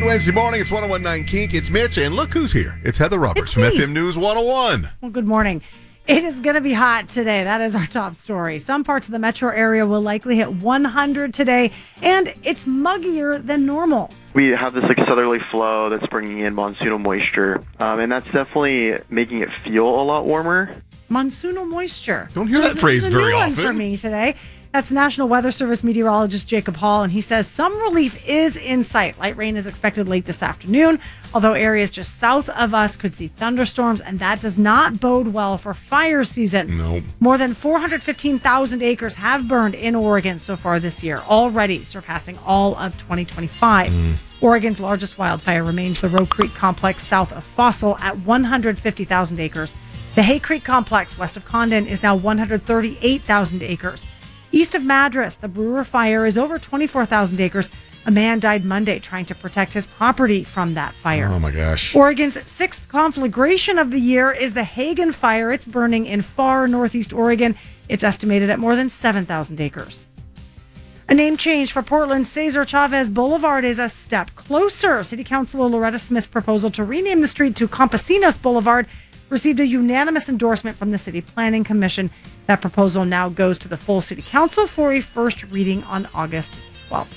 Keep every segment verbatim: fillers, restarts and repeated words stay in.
Good Wednesday morning. It's one oh one point nine Kink. It's Mitch, and look who's here. It's Heather Roberts It's from me. F M News one oh one. Well, good morning. It is going to be hot today. That is our top story. Some parts of the metro area will likely hit one hundred today, and it's muggier than normal. We have this like southerly flow that's bringing in monsoonal moisture, um, and that's definitely making it feel a lot warmer. Monsoonal moisture. Don't hear that There's- phrase there's a very new one often. for me today. That's National Weather Service meteorologist Jacob Hall, and he says some relief is in sight. Light rain is expected late this afternoon, although areas just south of us could see thunderstorms, and that does not bode well for fire season. Nope. More than four hundred fifteen thousand acres have burned in Oregon so far this year, already surpassing all of twenty twenty-five. Mm. Oregon's largest wildfire remains the Roe Creek Complex south of Fossil at one hundred fifty thousand acres. The Hay Creek Complex west of Condon is now one hundred thirty-eight thousand acres. East of Madras, the Brewer Fire is over twenty-four thousand acres. A man died Monday trying to protect his property from that fire. Oh, my gosh. Oregon's sixth conflagration of the year is the Hagen Fire. It's burning in far northeast Oregon. It's estimated at more than seven thousand acres. A name change for Portland's Cesar Chavez Boulevard is a step closer. City Councilor Loretta Smith's proposal to rename the street to Campesinos Boulevard received a unanimous endorsement from the City Planning Commission. That proposal now goes to the full City Council for a first reading on August twelfth.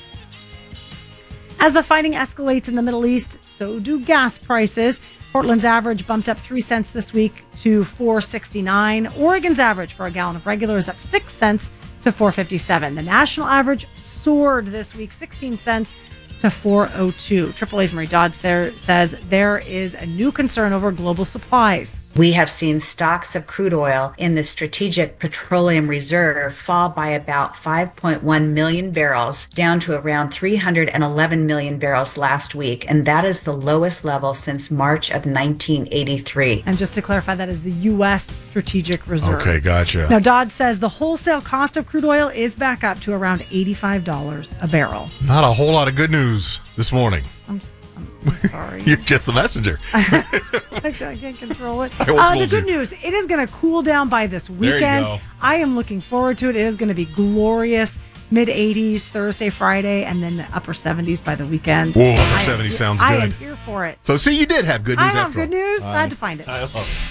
As the fighting escalates in the Middle East, so do gas prices. Portland's average bumped up three cents this week to four sixty-nine. Oregon's average for a gallon of regular is up six cents to four fifty-seven. The national average soared this week sixteen cents to four oh two. Triple A's Marie Dodds there says there is a new concern over global supplies. We have seen stocks of crude oil in the Strategic Petroleum Reserve fall by about five point one million barrels, down to around three hundred eleven million barrels last week, and that is the lowest level since March of nineteen eighty-three. And just to clarify, that is the U S Strategic Reserve. Okay, gotcha. Now, Dodd says the wholesale cost of crude oil is back up to around eighty-five dollars a barrel. Not a whole lot of good news this morning. I'm, s- I'm sorry. You're just the messenger. I can't control it. I won't Uh, the scold good you. news, it is going to cool down by this you weekend. go. I am looking forward to it. It is going to be glorious. mid eighties Thursday, Friday, and then the upper seventies by the weekend. Whoa, upper I am seventies here- sounds I good. am here for it. So, see, you did have good I news have after good all. news. I had to find it. I love it.